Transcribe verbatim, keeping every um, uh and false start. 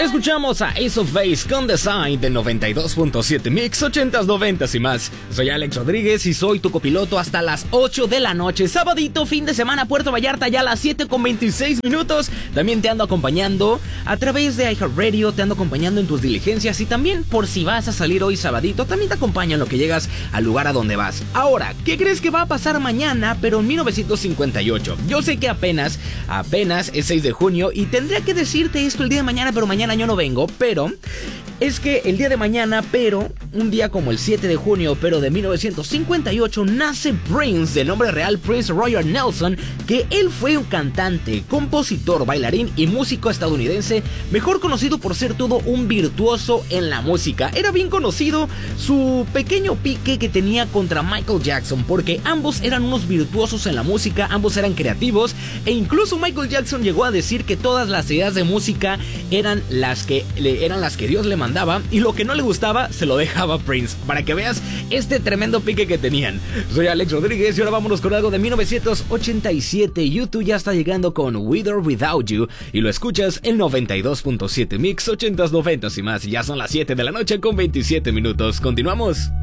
Escuchamos a Ace of Base con Design del noventa y dos punto siete Mix, ochentas, noventas y más. Soy Alex Rodríguez y soy tu copiloto hasta las ocho de la noche. Sabadito, fin de semana, Puerto Vallarta, ya a las siete con veintiséis minutos. También te ando acompañando a través de iHeartRadio, te ando acompañando en tus diligencias y también por si vas a salir hoy sabadito, también te acompaño en lo que llegas al lugar a donde vas. Ahora, ¿qué crees que va a pasar mañana, pero en mil novecientos cincuenta y ocho? Yo sé que apenas, apenas es seis de junio y tendría que decirte esto el día de mañana, pero mañana yo no vengo, pero es que el día de mañana, pero un día como el siete de junio, pero de mil novecientos cincuenta y ocho, nace Prince, de nombre real Prince Royal Nelson, que él fue un cantante, compositor, bailarín y músico estadounidense, mejor conocido por ser todo un virtuoso en la música. Era bien conocido su pequeño pique que tenía contra Michael Jackson, porque ambos eran unos virtuosos en la música, ambos eran creativos, e incluso Michael Jackson llegó a decir que todas las ideas de música eran las que le, eran las que Dios le mandaba, y lo que no le gustaba se lo dejaba Prince, para que veas este tremendo pique que tenían. Soy Alex Rodríguez y ahora vámonos con algo de mil novecientos ochenta y siete. YouTube ya está llegando con With or Without You y lo escuchas en noventa y dos punto siete Mix, ochentas, noventas y más. Ya son las siete de la noche con veintisiete minutos. Continuamos.